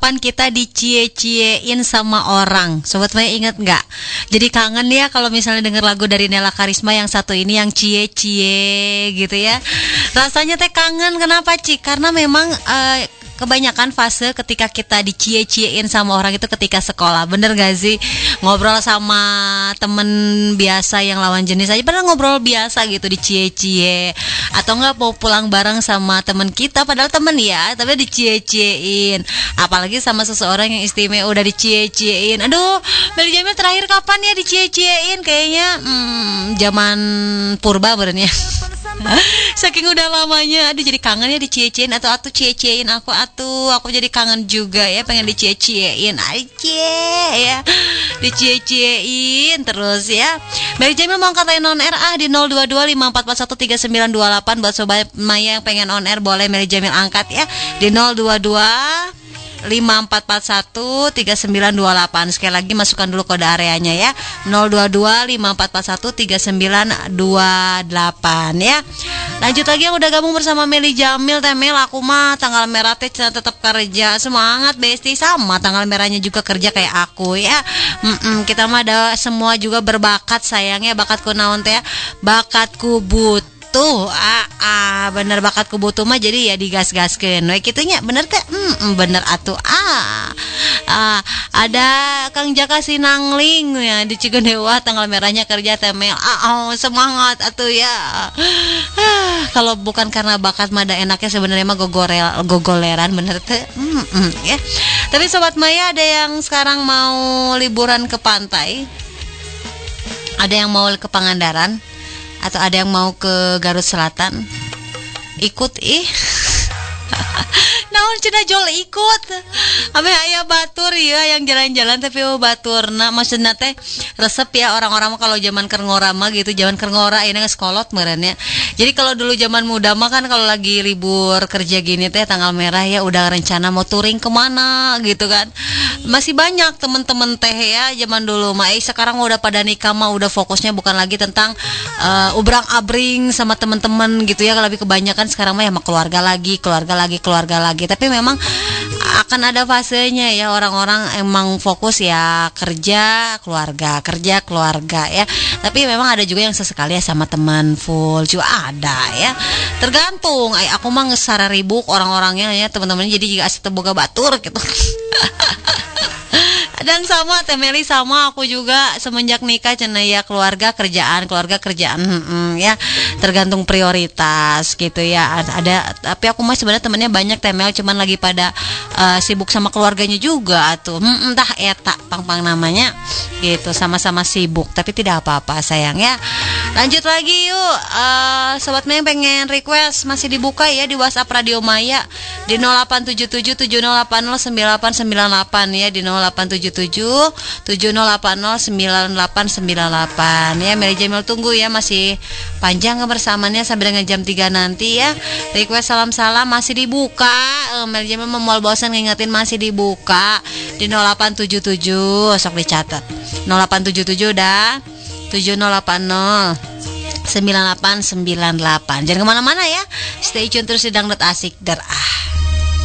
kapan kita dicie-ciein sama orang. Sobat Maya ingat nggak? Jadi kangen ya kalau misalnya denger lagu dari Nela Karisma yang satu ini yang cie-cie gitu ya. Rasanya teh kangen. Kenapa Ci? Karena memang kebanyakan fase ketika kita dicie-ciein sama orang itu ketika sekolah. Bener gak sih? Ngobrol sama temen biasa yang lawan jenis aja padahal ngobrol biasa gitu dicie-cie. Atau enggak mau pulang bareng sama temen kita padahal temen ya, tapi dicie-ciein. Apalagi sama seseorang yang istimewa udah dicie-ciein. Aduh, Meli Jamil terakhir kapan ya dicie-ciein? Kayaknya zaman purba benernya. Saking udah lamanya, aduh jadi kangen ya dicie-ciein. Atau cie-ciein aku jadi kangen juga ya, pengen dicie-ciein aja ya, dicie-ciein terus ya. Meli Jamil mau katain on air di 0225441398 buat Sobat Maya yang pengen on air boleh Meli Jamil angkat ya di 0225441398. Sekali lagi masukkan dulu kode areanya ya 0225441398 ya. Lanjut lagi yang udah gabung bersama Meli Jamil. Temel aku mah tanggal merah teh tetap kerja. Semangat Besti, sama tanggal merahnya juga kerja kayak aku ya. Kita mah ada semua juga berbakat sayangnya. Bakatku naon teh ya? Bakatku butuh. Bener bakatku butuh mah jadi ya digas-gaskeun we kitunya. Bener teh? Bener atuh. Ada Kang Jaka Sinangling ya di Cigondewa tanggal merahnya kerja Temel. Semangat atuh ya. Kalau bukan karena bakat mah ada enaknya sebenarnya mah gogoleran bener teh. Ya. Tapi Sobat Maya ada yang sekarang mau liburan ke pantai. Ada yang mau ke Pangandaran atau ada yang mau ke Garut Selatan. Ikut naon cenah jol ikut. Ame aya batur ya yang jalan-jalan tapi baturna maksudna teh resep ya orang-orang kalau zaman keur ngora mah gitu, zaman keur ngora ini geus kolot meureun ya. Jadi kalau dulu zaman muda mah kan kalau lagi libur kerja gini teh tanggal merah ya udah rencana mau touring kemana gitu kan. Masih banyak temen-temen teh ya zaman dulu mah. Sekarang udah pada nikah mah udah fokusnya bukan lagi tentang ubrang-abring sama temen-temen gitu ya. Lebih kebanyakan sekarang mah ya sama keluarga lagi. Tapi memang akan ada fasenya ya, orang-orang emang fokus ya kerja keluarga ya. Tapi memang ada juga yang sesekali ya sama teman full juga ada ya. Tergantung. Aku mah ngesararibuk orang-orangnya ya teman-teman. Jadi jika asli boga batur gitu. Dan sama Temeli sama aku juga semenjak nikah cenah ya keluarga kerjaan ya tergantung prioritas gitu ya. Ada tapi aku mah sebenarnya temennya banyak Temel cuman lagi pada sibuk sama keluarganya juga tuh. Entah eta pang namanya gitu, sama-sama sibuk tapi tidak apa-apa sayang ya. Lanjut lagi yuk. Sobat Maya yang pengen request masih dibuka ya di WhatsApp Radio Maya di 087770809898 ya di 087770809898 ya. Meli Jamil tunggu ya, masih panjang kebersamaannya sampai dengan jam 3 nanti ya. Request salam-salam masih dibuka. Meli Jamil memual bosan ngingetin masih dibuka di 0877 sok dicatat 0877 dah 7080 9898. Jangan kemana-mana ya, stay tune terus di Dangdut Asik.